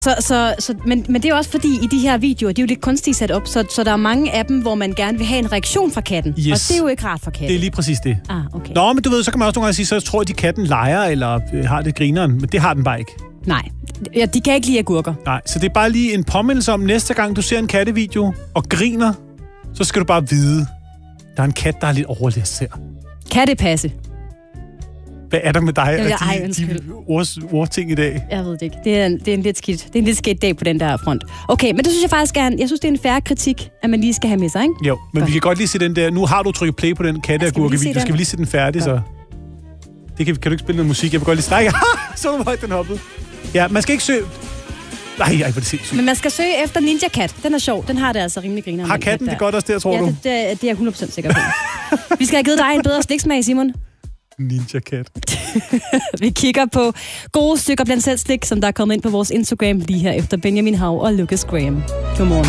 Men det er jo også fordi, i de her videoer, de er jo lidt kunstigt sat op, så der er mange af dem, hvor man gerne vil have en reaktion fra katten. Yes. Og det er jo ikke rart for katten. Det er lige præcis det. Okay. Nå, men du ved, så kan man også nogle gange sige, så tror jeg, at katten leger, eller har det grineren, men det har den bare ikke. Nej, ja, de kan ikke lide agurker. Nej, så det er bare lige en påmindelse om, næste gang du ser en kattevideo og griner, så skal du bare vide, der er en kat, der er lidt overlæst her. Kan det passe? Hvad er der med dig og de ordting i dag? Jeg ved det ikke. Det er en lidt skidt. Det er en lidt skidt dag på den der front. Okay, men det synes jeg faktisk jeg synes, det er en fair kritik, at man lige skal have med sig, ikke? Jo, men vi kan godt lige se den der. Nu har du trykket play på den katteagurke-video. Skal vi lige se den færdig, så? Det kan du ikke spille noget musik? Jeg vil godt lige strække. Så hvor højt den hoppede. Ja, man skal ikke søge... Nej, hvor er det sindssygt. Men man skal søge efter Ninja Cat. Den er sjov. Den har det altså rimelig griner. Har katten det godt også der, tror du? Ja, det er jeg 100% sikker på. Vi skal have givet dig en bedre sliksmag, Simon. Ninja Cat. Vi kigger på gode stykker blandt selv slik, som der er kommet ind på vores Instagram lige her efter Benjamin Hav og Lucas Graham. Godmorgen.